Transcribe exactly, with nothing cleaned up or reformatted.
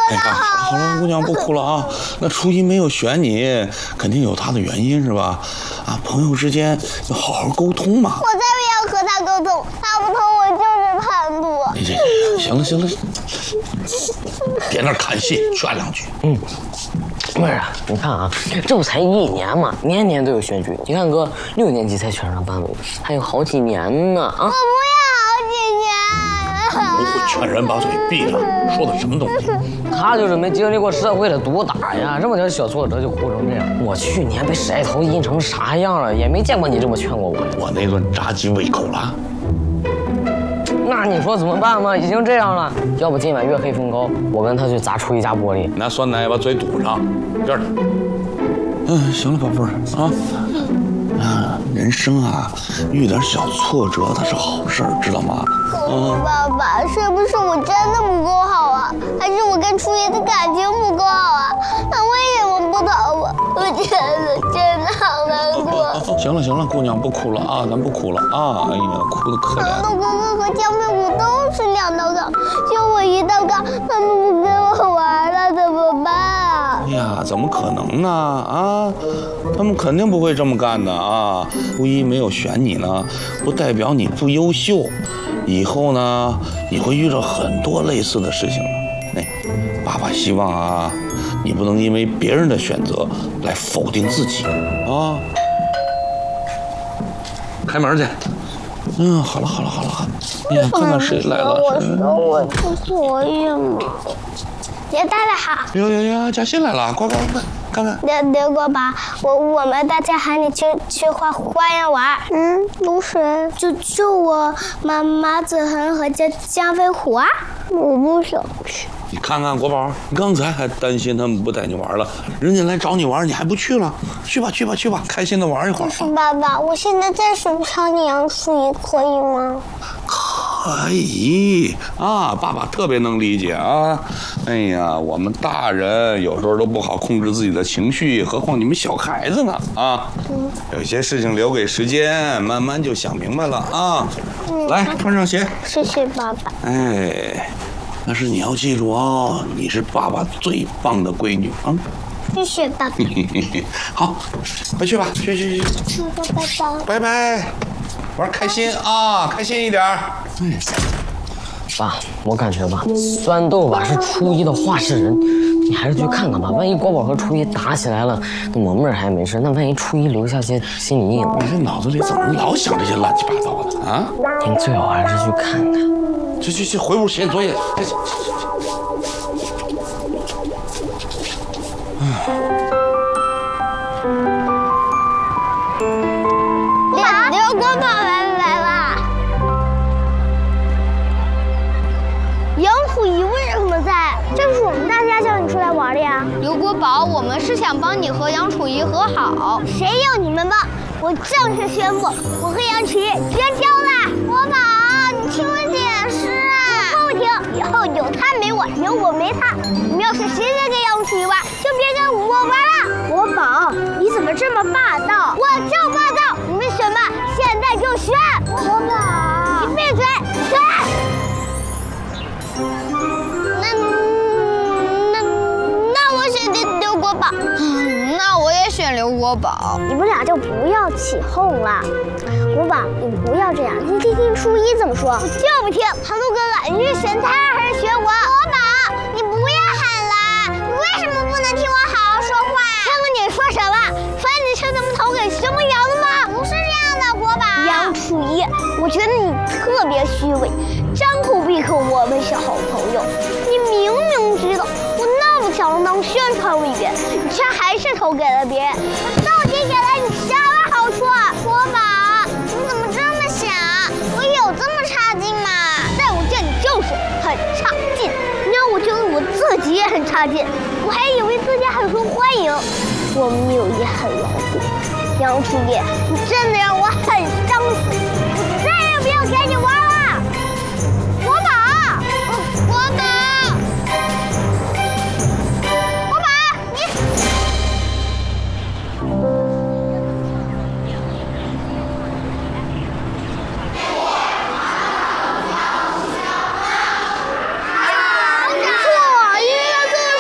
哎呀，好了，姑娘不哭了啊。那初一没有选你，肯定有他的原因是吧？啊，朋友之间要好好沟通嘛。 我才不要和他沟通，他不同我就是叛徒。 你这行了行了，别那看戏，劝两句。 嗯。妹儿啊，你看啊，这不才一年嘛，年年都有选举。你看哥六年级才选上班委，还有好几年呢啊！ 我不要好几年。 不会劝人把嘴闭了，说的什么东西？ 他就是没经历过社会的毒打呀，这么点小挫折就哭成这样。我去年被晒头阴成啥样了，也没见过你这么劝过我。 我那顿炸鸡胃口了。 那你说怎么办嘛？已经这样了，要不今晚月黑风高，我跟他去砸初一家玻璃， 拿酸奶把嘴堵上。这儿，嗯，行了，宝贝儿啊。啊，人生啊，遇点小挫折它是好事儿，知道吗？ 可是爸爸，是不是我真的不够好啊？还是我跟初一的感情不够好啊？他为什么不讨我？我真的真的好难过。 行了行了，姑娘不哭了啊，咱不哭了啊！哎呀，哭得可怜。 糖豆哥哥和江飞虎都是两道杠，就我一道杠，他们不跟我玩了，怎么办啊？ 哎呀，怎么可能呢？啊，他们肯定不会这么干的啊！初一没有选你呢，不代表你不优秀，以后呢，你会遇到很多类似的事情的。哎，爸爸希望啊，你不能因为别人的选择来否定自己啊！开门去。嗯，好了好了好了，哎呀，看看谁来了。 我说我不作业嘛。爷大家好。 哟哟哟，嘉欣来了，快快快，看看。 刘刘国宝，我我们大家喊你去去花花园玩。嗯，有谁？就就我马马子恒和江江飞虎啊。我不想去。 你看看国宝，你刚才还担心他们不带你玩了，人家来找你玩，你还不去了？去吧去吧去吧，开心的玩一会儿。 爸爸，我现在再学不上你杨树怡，可以吗？ 可以啊，爸爸特别能理解啊。哎呀，我们大人有时候都不好控制自己的情绪，何况你们小孩子呢啊。嗯、有些事情留给时间，慢慢就想明白了啊。嗯、来，穿上鞋。 谢谢爸爸。 哎。但是你要记住哦，你是爸爸最棒的闺女啊！ 谢谢爸爸。 好，回去吧，去去去。 爸爸拜拜。 拜拜，玩开心啊，开心一点。哎， 爸，我感觉吧，酸豆吧是初一的话事人，你还是去看看吧。万一国宝和初一打起来了，那我妹儿还没事，那万一初一留下些心理阴影， 你这脑子里怎么老想这些乱七八糟的啊？ 您最好还是去看看。 去去去，回屋写作业。 刘刘国宝来来啦！杨楚怡为什么在？这是我们大家叫你出来玩的呀。 刘国宝，我们是想帮你和杨楚怡和好。 谁要你们帮？我正式宣布，我和杨楚怡绝交了。国宝，你听我解释啊！不听，以后有他没我，有我没他。你们要是谁再跟杨楚怡玩，就别跟我玩了。国宝，你怎么这么霸道？我就霸道！你们选吧，现在就选。国宝，你闭嘴，选。那那那我选刘刘国宝。 那我也选刘国宝。 你们俩就不要起哄了。国宝，你不要这样，你听听初一怎么说。我就不听。糖豆哥哥，你是选他还是选我？国宝，你不要喊了，你为什么不能听我好好说话？听你说什么？说你是怎么投给徐梦瑶的吗？不是这样的，国宝。杨初一，我觉得你特别虚伪，张口闭口我们是好朋友，你明明知道我那么想当宣传委员，你却还是投给了别人，我到底给了你什么好处啊？国宝，你怎么这么想？我有这么差劲吗？在我这里就是很差劲，你让我觉得我自己也很差劲，我还以为自己很受欢迎。我们友谊很牢固，杨初一，你真的让我很伤心，我再也不要跟你玩了。